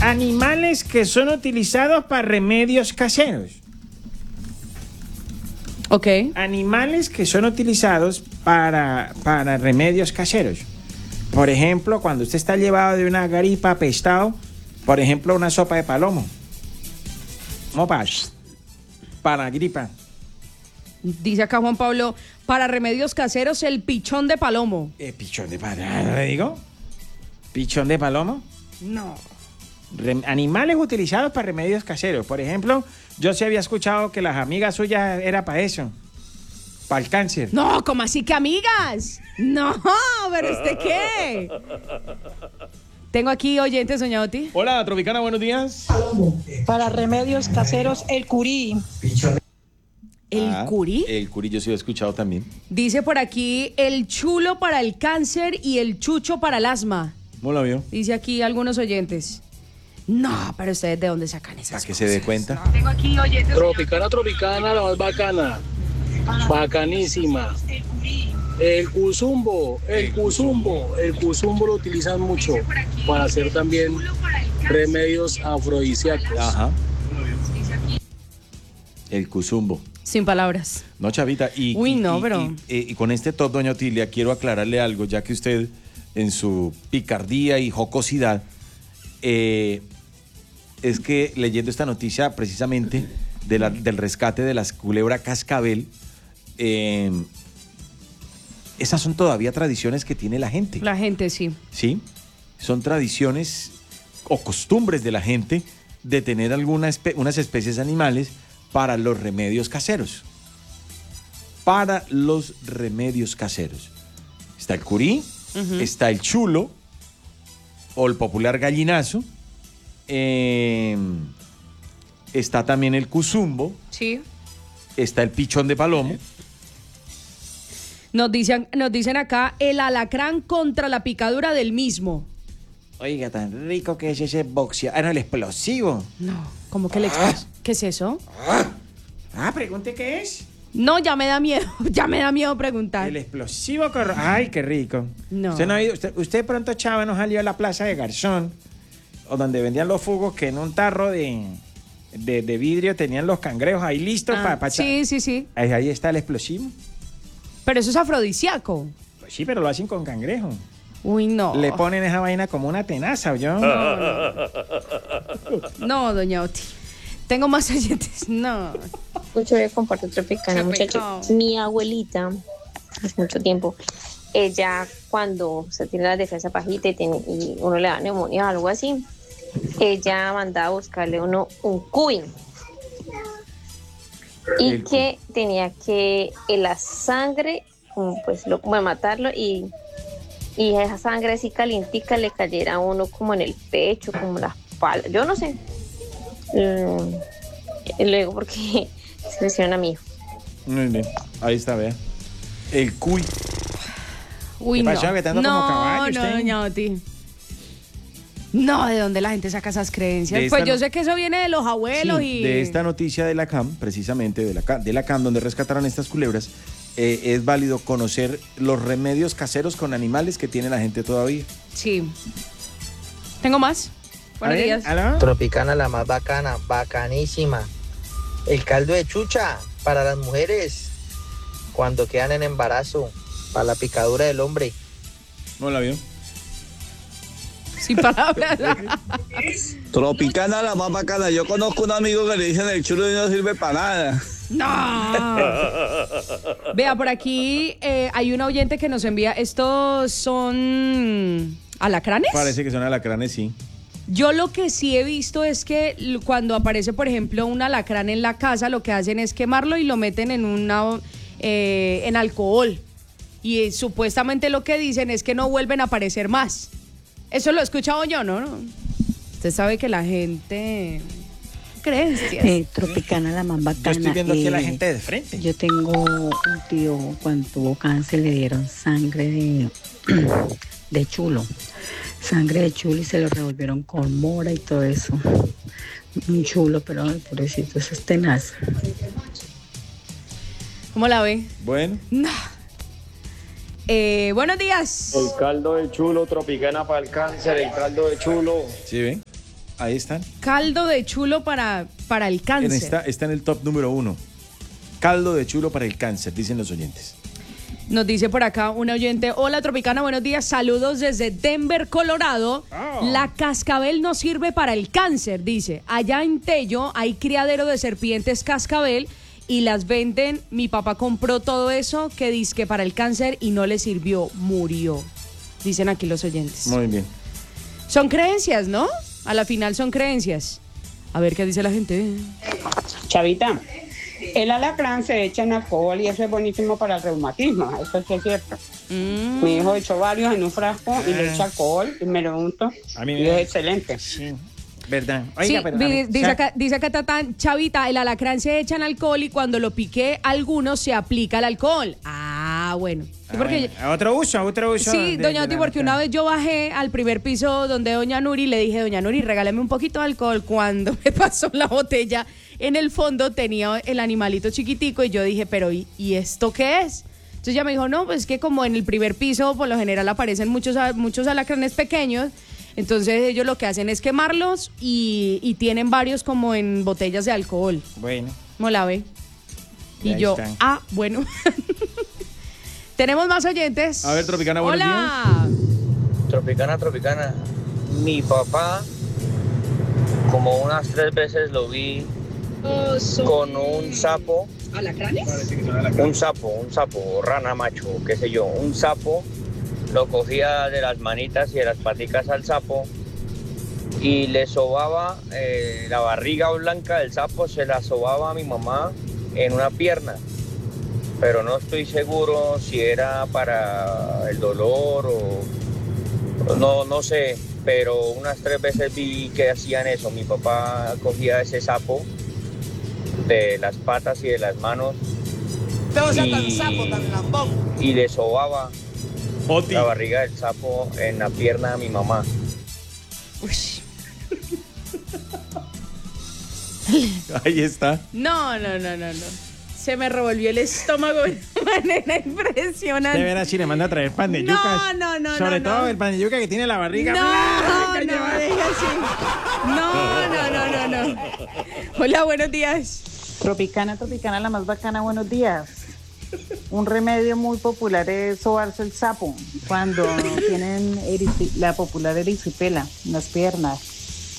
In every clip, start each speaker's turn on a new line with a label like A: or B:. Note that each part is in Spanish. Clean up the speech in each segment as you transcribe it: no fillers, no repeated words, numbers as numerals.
A: Animales que son utilizados para remedios caseros.
B: Ok.
A: Animales que son utilizados para remedios caseros. Por ejemplo, cuando usted está llevado de una gripa apestado, por ejemplo, una sopa de palomo. Mopas. Para gripa.
B: Dice acá Juan Pablo, para remedios caseros, el pichón de palomo.
A: ¿Pichón de palomo? ¿No le digo? ¿Pichón de palomo?
B: No.
A: Animales utilizados para remedios caseros. Por ejemplo, yo sí había escuchado que las amigas suyas era para eso. Para el cáncer.
B: No, ¿cómo así que amigas? No, pero ¿usted qué? Tengo aquí oyentes, doña Oti.
A: Hola, Tropicana, buenos días.
C: Para remedios caseros, el curí.
B: ¿El curí?
A: El curí yo sí lo he escuchado también.
B: Dice por aquí, el chulo para el cáncer y el chucho para el asma.
A: ¿Cómo lo vio?
B: Dice aquí algunos oyentes. No, pero ¿ustedes de dónde sacan esas
A: Para que
B: cosas?
A: se dé cuenta.
B: No. Tengo aquí oyentes.
D: Tropicana, la más bacana. Bacanísima. El cuzumbo lo utilizan mucho para hacer también remedios afrodisíacos.
A: Ajá. El cuzumbo.
B: Sin palabras.
A: No, Chavita.
B: Uy, no, pero...
A: Y con este top, doña Otilia, quiero aclararle algo, ya que usted, en su picardía y jocosidad, es que leyendo esta noticia precisamente del rescate de las culebra cascabel, esas son todavía tradiciones que tiene la gente.
B: La gente, sí.
A: ¿Sí? Son tradiciones o costumbres de la gente de tener unas especies animales para los remedios caseros. Para los remedios caseros. Está el curí, está el chulo o el popular gallinazo, está también el cuzumbo,
B: Sí.
A: está el pichón de palomo.
B: Nos dicen acá, el alacrán contra la picadura del mismo.
A: Oiga, tan rico que es ese boxeo. Ah, no, el explosivo.
B: No, ¿cómo que ¿Qué es eso?
A: Pregunte qué es.
B: No, ya me da miedo, ya me da miedo preguntar.
A: El explosivo Ay, qué rico.
B: No.
A: Usted no ha ido, usted pronto, chava, no salió a la plaza de Garzón, o donde vendían los jugos, que en un tarro de vidrio tenían los cangrejos ahí listos para
B: Sí, sí, sí.
A: Ahí está el explosivo.
B: Pero eso es afrodisíaco.
A: Pues sí, pero lo hacen con cangrejo.
B: Uy, no.
A: Le ponen esa vaina como una tenaza, ¿oyó?
B: No, doña Oti. Tengo más oyentes. No.
E: Mucho de comparto Tropicana, muchachos. Mi abuelita, hace mucho tiempo, ella cuando se tiene la defensa pajita y uno le da neumonía o algo así, ella mandaba a buscarle un cuy. Y que tenía que la sangre, pues matarlo y esa sangre así calientica le cayera a uno como en el pecho, como la espalda, yo no sé. Luego porque se me hicieron a mi hijo.
A: Muy bien. Ahí está, vea. El cuy.
B: Uy,
A: ¿Qué
B: no.
A: pasó? ¿Que te ando como caballo
B: No,
A: usted?
B: doña Oti. No, ¿de dónde la gente saca esas creencias?
A: De esta
B: Pues yo sé que eso viene de los abuelos
A: Sí,
B: y...
A: de esta noticia de la CAM, precisamente de la CAM, donde rescataron estas culebras, es válido conocer los remedios caseros con animales que tiene la gente todavía.
B: Sí. ¿Tengo más? Buenos días.
A: ¿Aló?
F: Tropicana, la más bacana, bacanísima. El caldo de chucha para las mujeres cuando quedan en embarazo, para la picadura del hombre.
A: ¿No la vio?
B: Sin palabras.
G: Tropicana, la más bacana. Yo conozco un amigo que le dicen el chulo y no sirve para nada.
B: No. Vea, por aquí hay un oyente que nos envía. ¿Estos son alacranes?
A: Parece que son alacranes, sí.
B: Yo lo que sí he visto es que cuando aparece, por ejemplo, un alacrán en la casa, lo que hacen es quemarlo y lo meten en alcohol. Y supuestamente lo que dicen es que no vuelven a aparecer más. Eso lo he escuchado yo, ¿no? Usted sabe que la gente... creencias.
C: Tropicana, la más bacana.
A: Yo estoy viendo aquí a la gente de frente.
C: Yo tengo un tío, cuando tuvo cáncer le dieron sangre de chulo. Sangre de chulo y se lo revolvieron con mora y todo eso. Un chulo, pero ay, pobrecito, eso es tenaz.
B: ¿Cómo la ve?
A: Bueno.
B: No. Buenos días.
H: El caldo de chulo, Tropicana para el cáncer, el caldo de chulo.
A: ¿Sí ven? Ahí están.
B: Caldo de chulo para el cáncer.
A: Está en el top número 1. Caldo de chulo para el cáncer, dicen los oyentes.
B: Nos dice por acá un oyente: hola Tropicana, buenos días, saludos desde Denver, Colorado. La cascabel no sirve para el cáncer, dice. Allá en Tello hay criadero de serpientes cascabel y las venden. Mi papá compró todo eso que dizque para el cáncer y no le sirvió, murió. Dicen aquí los oyentes.
A: Muy bien.
B: Son creencias, ¿no? A la final son creencias. A ver qué dice la gente.
H: Chavita, el alacrán se echa en alcohol y eso es buenísimo para el reumatismo, eso sí es cierto. Mi hijo echó varios en un frasco y le echa alcohol y me lo unto y es excelente.
A: Sí, verdad.
B: Oiga, sí, dice acá Tatán, Chavita, el alacrán se echa en alcohol y cuando lo pique algunos se aplica el alcohol. Ah, bueno. Sí, porque
A: Otro uso.
B: Sí, doña Oti, porque una vez yo bajé al primer piso donde doña Nuri, le dije, doña Nuri, regálame un poquito de alcohol. Cuando me pasó la botella, en el fondo tenía el animalito chiquitico y yo dije, pero ¿y esto qué es? Entonces ella me dijo, no, pues que como en el primer piso por lo general aparecen muchos alacranes pequeños, entonces ellos lo que hacen es quemarlos y tienen varios como en botellas de alcohol.
A: Bueno.
B: ¿Cómo la ve? Y
A: ahí
B: yo,
A: están.
B: Bueno. Tenemos más oyentes.
A: A ver, Tropicana, buenos
B: Hola.
F: Tropicana. Mi papá, como unas 3 veces lo vi con un sapo.
B: ¿Alacranes?
F: Un sapo, rana, macho, qué sé yo. Un sapo, lo cogía de las manitas y de las paticas al sapo y le sobaba la barriga blanca del sapo, se la sobaba a mi mamá en una pierna. Pero no estoy seguro si era para el dolor o no sé, pero unas 3 veces vi que hacían eso. Mi papá cogía ese sapo de las patas y de las manos y le sobaba la barriga del sapo en la pierna a mi mamá.
B: Uy.
A: Ahí está.
B: No. Se me revolvió el estómago de una manera impresionante.
A: De veras, si le manda a traer pan de yucas.
B: No.
A: Sobre todo el pan de yuca que tiene la barriga.
B: No, deja así. No. Hola, buenos días.
I: Tropicana, la más bacana, buenos días. Un remedio muy popular es sobarse el sapo cuando tienen la popular erisipela en las piernas.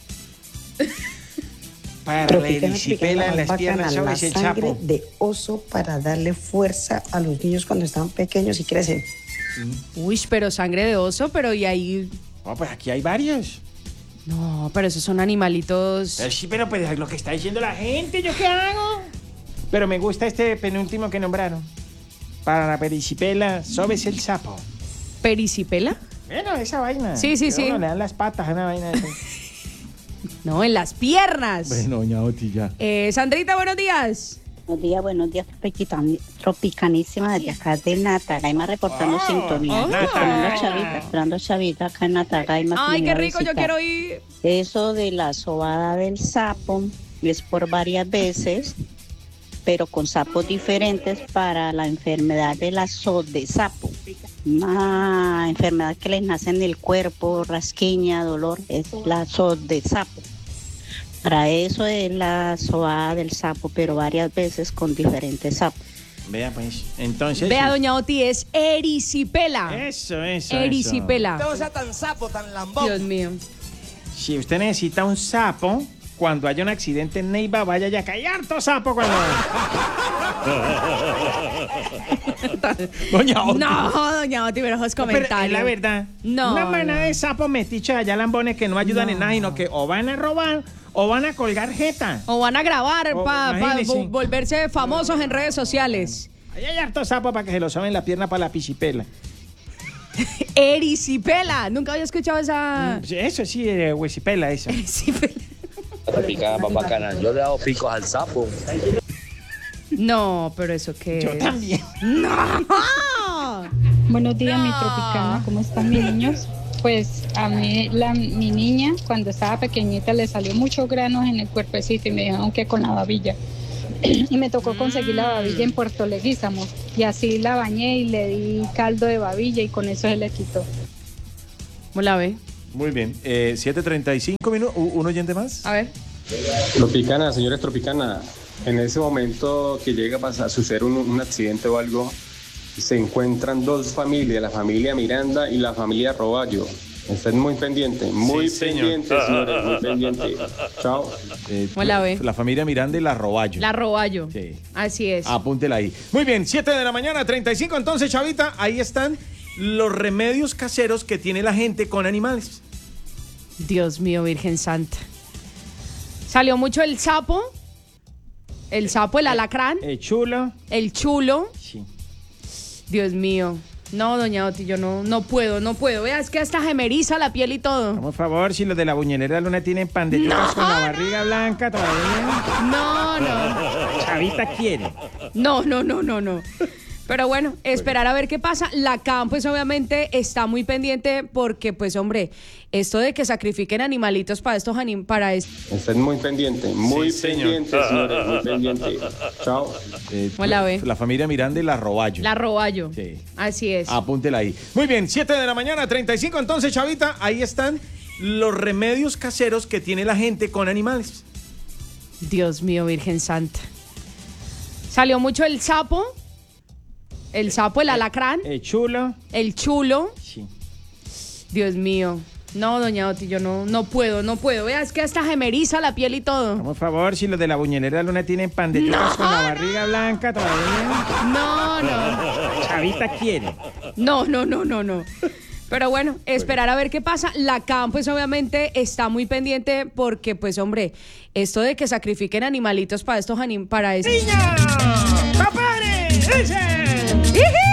J: Para la erisipela en las piernas,
K: la
J: sobes el
K: sangre
J: sapo.
K: de oso para darle fuerza a los niños cuando están pequeños y crecen.
B: Uy, pero sangre de oso, pero y ahí...
A: Oh, pues aquí hay varios.
B: No, pero esos son animalitos...
A: Sí, pero pues es lo que está diciendo la gente, ¿yo qué hago? Pero me gusta este penúltimo que nombraron. Para la perisipela, sobes el sapo.
B: ¿Perisipela?
A: Bueno, esa vaina.
B: Sí.
A: Uno le dan las patas a una vaina de eso.
B: No, en las piernas.
A: Bueno, doña Oti, ya.
B: Sandrita, buenos días.
C: Buenos días, Tropicanísima desde acá de Natagaima reportando sintonía. Esperando Chavita acá en Natagaima.
B: Ay, qué rico, yo quiero ir.
C: Eso de la sobada del sapo es por varias veces, pero con sapos diferentes para la enfermedad de la sos de sapo. Una enfermedad que les nace en el cuerpo, rasquiña, dolor, es la sos de sapo. Para eso es la sobada del sapo, pero varias veces con diferentes sapos.
A: Vea, pues, entonces...
B: Vea, doña Oti, es erisipela.
A: Eso.
B: Erisipela.
J: No sea tan sapo, tan lambón.
B: Dios mío.
A: Si usted necesita un sapo, cuando haya un accidente en Neiva, vaya ya a caer harto sapo cuando... Doña Oti.
B: No, doña Oti, pero esos comentarios.
A: Pero es la verdad.
B: No.
A: Una manada de sapos metichos allá lambones que no ayudan en nada, sino que o van a robar o van a colgar jeta.
B: O van a grabar para
A: imagínese.
B: volverse famosos en redes sociales.
A: Ahí hay harto sapo para que se lo soben la pierna para la pisipela.
B: Erisipela. Nunca había escuchado esa...
A: Eso sí, huesipela, eso.
B: Erisipela.
G: Tropicana, más bacana. Yo le he dado picos al sapo.
B: No, pero eso qué
A: Yo
B: es.
A: también.
B: ¡No!
L: Buenos días,
B: No.
L: mi Tropicana, ¿cómo están mis niños? Pues a mí, mi niña, cuando estaba pequeñita, le salió muchos granos en el cuerpecito y me dijeron que con la babilla. Y me tocó conseguir la babilla en Puerto Leguízamo. Y así la bañé y le di caldo de babilla y con eso se le quitó.
B: ¿Cómo la ve?
A: Muy bien. 7:35 minutos. ¿Un oyente más?
B: A ver.
M: Tropicana, señores Tropicana, en ese momento que llega a suceder un accidente o algo, se encuentran dos familias, la familia Miranda y la familia Roballo. Estén muy pendientes, señores, muy pendientes. Chao.
B: Hola, ve.
A: La familia Miranda y la Roballo.
B: La Roballo.
A: Sí.
B: Así es.
A: Apúntela ahí. Muy bien, 7:35 a.m. Entonces, Chavita, ahí están los remedios caseros que tiene la gente con animales.
B: Dios mío, Virgen Santa. Salió mucho el sapo, el alacrán.
A: El chulo.
B: El chulo.
A: Sí.
B: Dios mío. No, doña Oti, yo no puedo. Vea, es que hasta gemeriza la piel y todo.
A: Por favor, si los de la buñonera luna tienen pan de yucas con la barriga blanca todavía.
B: No.
A: Chavita quiere.
B: No. Pero bueno, esperar a ver qué pasa. La CAM, pues obviamente está muy pendiente porque, pues hombre, esto de que sacrifiquen animalitos para estos
M: Estén muy pendientes, señores, muy pendientes. Chao.
B: Hola, ve.
A: La familia Miranda y la Roballo.
B: La Roballo.
A: Sí.
B: Así es.
A: Apúntela ahí. Muy bien, 7:35 a.m. Entonces, Chavita, ahí están los remedios caseros que tiene la gente con animales.
B: Dios mío, Virgen Santa. Salió mucho el sapo, el alacrán.
A: El chulo.
B: El chulo.
A: Sí.
B: Dios mío. No, doña Oti, yo no puedo. Vea, es que hasta gemeriza la piel y todo.
A: Por favor, si los de la buñonera luna tienen pan de yucas con la barriga blanca todavía.
B: No.
A: Chavita quiere.
B: No. Pero bueno, esperar a ver qué pasa. La CAM, pues obviamente está muy pendiente porque, pues hombre, esto de que sacrifiquen animalitos para estos
A: ¡Niña! ¡Papare! ¡Ese!